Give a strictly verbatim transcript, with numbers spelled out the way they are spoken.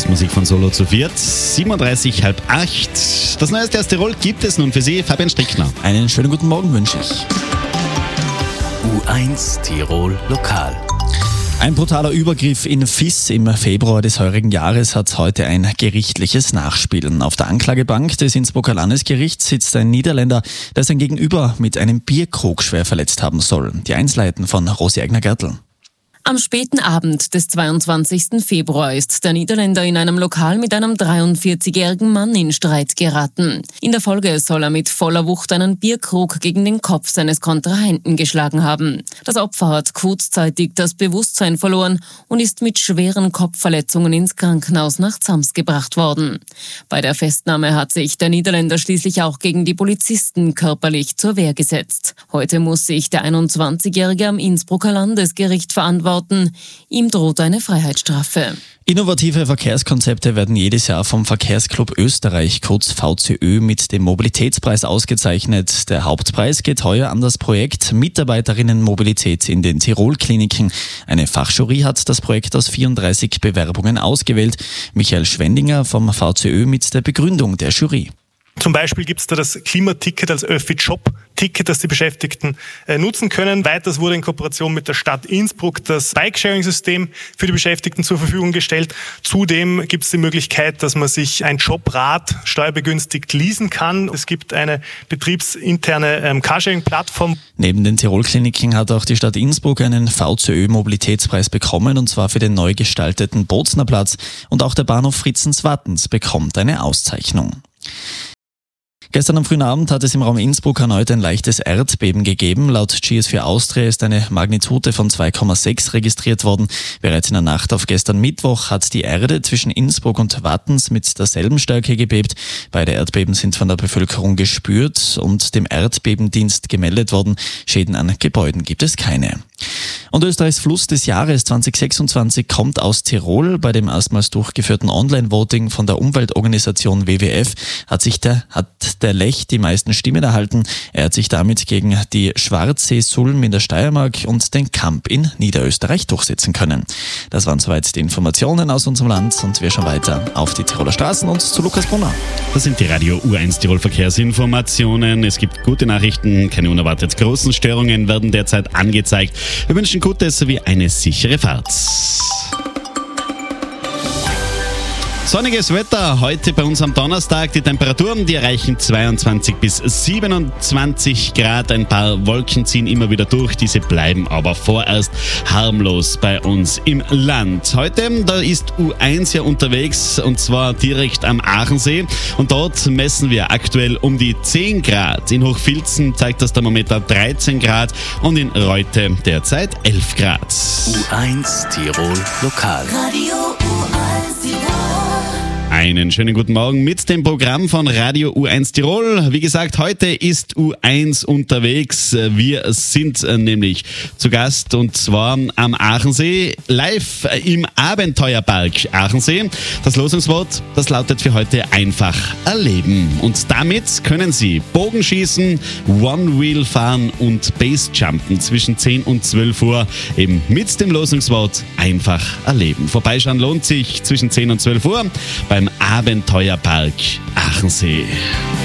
Musik von Solo zu viert. siebenunddreißig, halb acht. Das Neueste aus Tirol gibt es nun für Sie, Fabian Strickner. Einen schönen guten Morgen wünsche ich. U eins Tirol Lokal. Ein brutaler Übergriff in Viss im Februar des heurigen Jahres hat heute ein gerichtliches Nachspielen. Auf der Anklagebank des Innsbrucker Landesgerichts sitzt ein Niederländer, der sein Gegenüber mit einem Bierkrug schwer verletzt haben soll. Die Einzelheiten von Rosi Egner-Gertl. Am späten Abend des zweiundzwanzigsten Februar ist der Niederländer in einem Lokal mit einem dreiundvierzigjährigen Mann in Streit geraten. In der Folge soll er mit voller Wucht einen Bierkrug gegen den Kopf seines Kontrahenten geschlagen haben. Das Opfer hat kurzzeitig das Bewusstsein verloren und ist mit schweren Kopfverletzungen ins Krankenhaus nach Zams gebracht worden. Bei der Festnahme hat sich der Niederländer schließlich auch gegen die Polizisten körperlich zur Wehr gesetzt. Heute muss sich der einundzwanzigjährige am Innsbrucker Landesgericht verantworten. Ihm droht eine Freiheitsstrafe. Innovative Verkehrskonzepte werden jedes Jahr vom Verkehrsclub Österreich, kurz V C Ö, mit dem Mobilitätspreis ausgezeichnet. Der Hauptpreis geht heuer an das Projekt Mitarbeiterinnenmobilität in den Tirol-Kliniken. Eine Fachjury hat das Projekt aus vierunddreißig Bewerbungen ausgewählt. Michael Schwendinger vom V C Ö mit der Begründung der Jury. Zum Beispiel gibt es da das Klimaticket als Öffi-Job-Ticket, das die Beschäftigten äh, nutzen können. Weiters wurde in Kooperation mit der Stadt Innsbruck das Bike-Sharing-System für die Beschäftigten zur Verfügung gestellt. Zudem gibt es die Möglichkeit, dass man sich ein Jobrad steuerbegünstigt leasen kann. Es gibt eine betriebsinterne ähm, Carsharing-Plattform. Neben den Tirol-Kliniken hat auch die Stadt Innsbruck einen V C Ö-Mobilitätspreis bekommen, und zwar für den neu gestalteten Bozner Platz. Und auch der Bahnhof Fritzens-Wattens bekommt eine Auszeichnung. Gestern am frühen Abend hat es im Raum Innsbruck erneut ein leichtes Erdbeben gegeben. Laut G S vier Austria ist eine Magnitude von zwei Komma sechs registriert worden. Bereits in der Nacht auf gestern Mittwoch hat die Erde zwischen Innsbruck und Wattens mit derselben Stärke gebebt. Beide Erdbeben sind von der Bevölkerung gespürt und dem Erdbebendienst gemeldet worden. Schäden an Gebäuden gibt es keine. Und Österreichs Fluss des Jahres zweitausendsechsundzwanzig kommt aus Tirol. Bei dem erstmals durchgeführten Online-Voting von der Umweltorganisation W W F hat sich der, hat der Lech die meisten Stimmen erhalten. Er hat sich damit gegen die Schwarzsee-Sulm in der Steiermark und den Kamp in Niederösterreich durchsetzen können. Das waren soweit die Informationen aus unserem Land, und wir schauen weiter auf die Tiroler Straßen und zu Lukas Brunner. Das sind die Radio U eins Tirol Verkehrsinformationen. Es gibt gute Nachrichten, keine unerwartet großen Störungen werden derzeit angezeigt. Wir wünschen Gutes sowie eine sichere Fahrt. Sonniges Wetter heute bei uns am Donnerstag. Die Temperaturen, die erreichen zweiundzwanzig bis siebenundzwanzig Grad. Ein paar Wolken ziehen immer wieder durch. Diese bleiben aber vorerst harmlos bei uns im Land. Heute, da ist U eins ja unterwegs, und zwar direkt am Aachensee. Und dort messen wir aktuell um die zehn Grad. In Hochfilzen zeigt das Thermometer dreizehn Grad und in Reute derzeit elf Grad. U eins Tirol Lokal. Radio U eins Tirol. Einen schönen guten Morgen mit dem Programm von Radio U eins Tirol. Wie gesagt, heute ist U eins unterwegs. Wir sind nämlich zu Gast, und zwar am Aachensee, live im Abenteuerpark Aachensee. Das Losungswort, das lautet für heute einfach erleben. Und damit können Sie Bogenschießen, One-Wheel fahren und Basejumpen zwischen zehn und zwölf Uhr eben mit dem Losungswort einfach erleben. Vorbeischauen lohnt sich zwischen zehn und zwölf Uhr beim Abenteuerpark Aachensee.